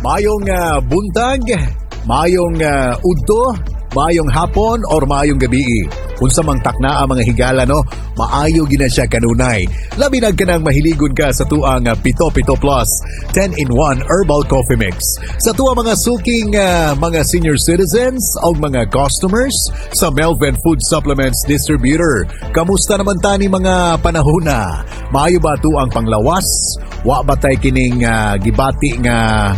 Mayong buntag, mayong udto, mayong hapon or mayong gabi. Unsa mang takna ang mga higala no, maayo gina siya kanunay. Labi na kanang mahiligon ka sa tuang Pito Pito Plus 10-in-1 Herbal Coffee Mix. Sa tuang mga suking mga senior citizens o mga customers sa Melvin Food Supplements Distributor. Kamusta naman tani mga panahona? Maayo ba tuang panglawas? Wa ba tay kining gibati nga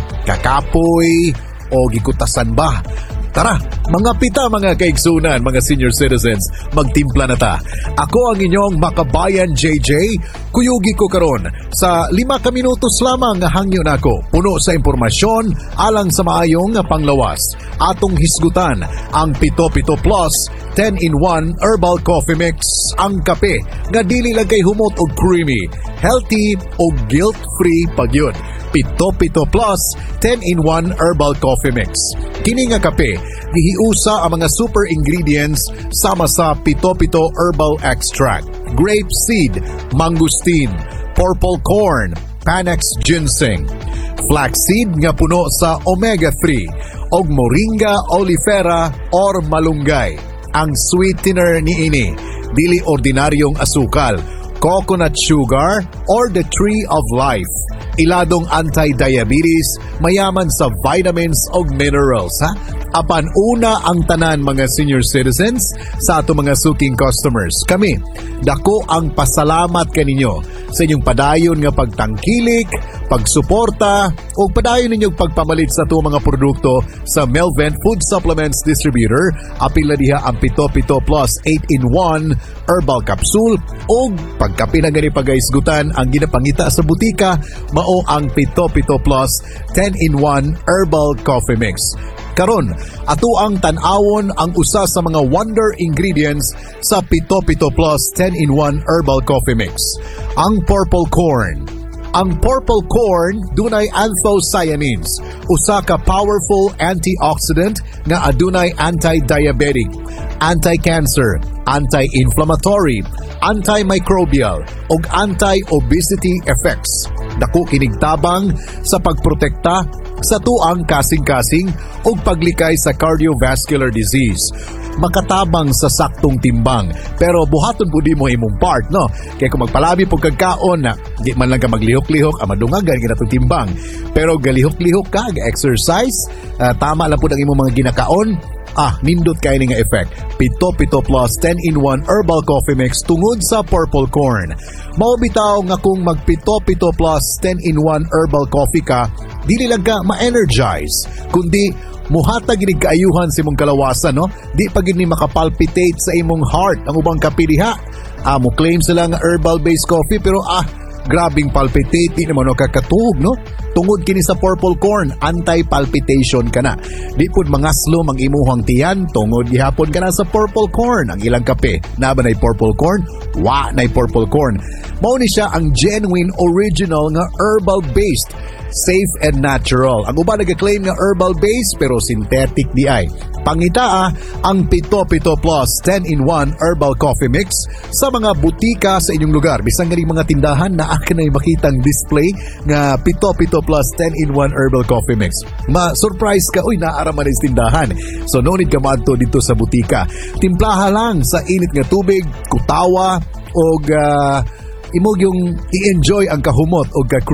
kakapoy o gikutasan ba? Tara, mga pita, mga kaigsunan, mga senior citizens, magtimpla na ta. Ako ang inyong makabayan JJ, kuyugi ko karon sa 5 minutos lamang nga hangyo nako. Puno sa impormasyon, alang sa maayong panglawas. Atong hisgutan ang Pito Pito Plus 10-in-1 Herbal Coffee Mix. Ang kape, nga dili lang kay humot o creamy, healthy o guilt-free pagyud. Pito Pito Plus 10-in-1 Herbal Coffee Mix. Kini nga kape, gihiusa ang mga super ingredients sama sa Pito Pito Herbal Extract, grape seed, mangosteen, purple corn, Panax ginseng, flaxseed nga puno sa omega-3, og moringa oleifera or malunggay. Ang sweetener niini, dili ordinaryong asukal, coconut sugar or the tree of life. Iladong anti-diabetes, mayaman sa vitamins o minerals. Apan una ang tanan mga senior citizens sa ato mga suking customers. Kami, dako ang pasalamat kaninyo sa inyong padayon nga pagtangkilik, pagsuporta o padayon ninyong pagpamalit sa ato mga produkto sa Melvin Food Supplements Distributor. Apil na diha ang Pito Pito Plus 8-in-1 Herbal Capsule o pagkapi na gani pagaisgutan ang ginapangita sa butika, mao ang Pito Pito Plus 10-in-1 Herbal Coffee Mix. Karon, ato ang tan-awon ang usa sa mga wonder ingredients sa Pito Pito Plus 10-in-1 Herbal Coffee Mix. Ang purple corn. Ang purple corn dunay anthocyanins, usa ka powerful antioxidant nga adunay anti-diabetic, anti-cancer, anti-inflammatory, antimicrobial ug anti-obesity effects. Dako kining tabang sa pagprotekta sa tuang kasing-kasing ug paglikay sa cardiovascular disease. Makatabang sa saktong timbang, pero buhaton po di mo imong part, no? Kaya kung magpalabi po kagkaon na di man lang ka maglihok-lihok, madungagan ginatong timbang. Pero galihok-lihok ka, exercise, tama lang po ang imong mga ginakaon, nindot kayo nga effect. Pito Pito Plus 10-in-1 Herbal Coffee Mix tungod sa purple corn. Mao bitaw nga kung mag Pito Pito Plus 10-in-1 Herbal Coffee ka, dili lang ka ma-energize, kundi muhatag gid kaayuhan sa imong kalawasan, no? Di pa gid ni makapalpitate sa imong heart ang ubang kape diha. Mo claim sila nga herbal-based coffee pero grabing palpitate, di naman kakatug, no? Tungod kini sa purple corn, anti-palpitation ka na. Di pud mangaslom ang imuhang tiyan, tungod gihapon ka na sa purple corn. Ang ilang kape, na ba na'y purple corn? Wa na'y purple corn. Mao ni siya ang genuine original nga herbal-based, safe and natural. Ang uban nag-claim nga herbal-based pero synthetic di ay. Pangita ang Pito Pito Plus 10-in-1 Herbal Coffee Mix sa mga butika sa inyong lugar. Bisang galing mga tindahan na akin ay makitang display nga Pito Pito Plus 10-in-1 Herbal Coffee Mix. Ma-surprise ka, naaraman na tindahan. So no need ka maadto dito sa butika. Timplaha lang sa init nga tubig, kutawa, o imog yung i-enjoy ang kahumot o